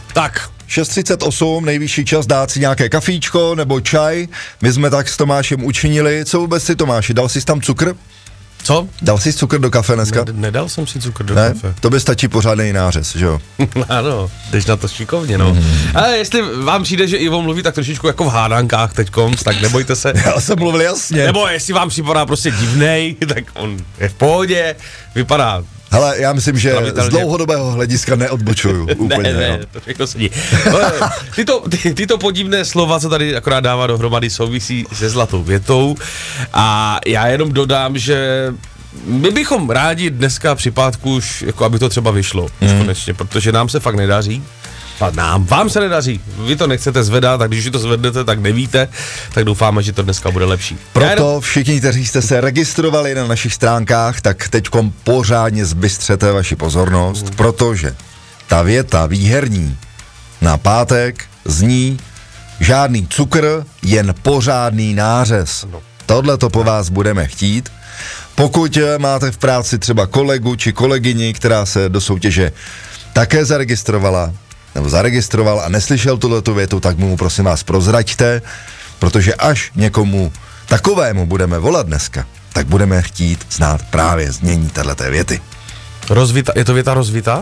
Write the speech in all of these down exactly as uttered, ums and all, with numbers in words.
Tak. šest třicet osm, nejvyšší čas dát si nějaké kafíčko nebo čaj. My jsme tak s Tomášem učinili. Co vůbec si, Tomáši, dal jsi tam cukr? Co? Dal jsi cukr do kafe dneska? Ne, nedal jsem si cukr do ne? kafe. To by stačí pořádný nářez, že jo? Ano, jdeš na to šikovně, no. Mm. Ale jestli vám přijde, že Ivo mluví tak trošičku jako v hádankách teďkom, tak nebojte se. Já jsem mluvil jasně. Nebo jestli vám připadá prostě divnej, tak on je v pohodě, vypadá. Hele, já myslím, že z dlouhodobého hlediska neodbočuju úplně. Ne, ne, jo. to všechno sedí. Tyto, ty, tyto podivné slova, co tady akorát dává dohromady, souvisí se zlatou větou a já jenom dodám, že my bychom rádi dneska při pátku už, jako aby to třeba vyšlo, už mm. konečně, protože nám se fakt nedaří. A nám, vám se nedaří, vy to nechcete zvedat, tak když to zvednete, tak nevíte, tak doufáme, že to dneska bude lepší. Proto všichni, kteří jste se registrovali na našich stránkách, tak teďkom pořádně zbystřete vaši pozornost, mm. protože ta věta výherní na pátek zní žádný cukr, jen pořádný nářez. No. Tohle to po vás budeme chtít. Pokud máte v práci třeba kolegu či kolegyni, která se do soutěže také zaregistrovala, nebo zaregistroval a neslyšel tuhletu větu, tak mu prosím vás prozraďte, protože až někomu takovému budeme volat dneska, tak budeme chtít znát právě znění téhleté věty. Rozvita, je to věta rozvita?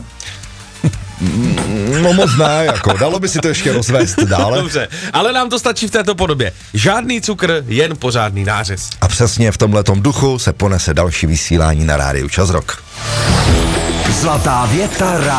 No možná, jako, dalo by si to ještě rozvést dále. Dobře, ale nám to stačí v této podobě. Žádný cukr, jen pořádný nářez. A přesně v tomhletom duchu se ponese další vysílání na rádiu Čas Rock. Zlatá věta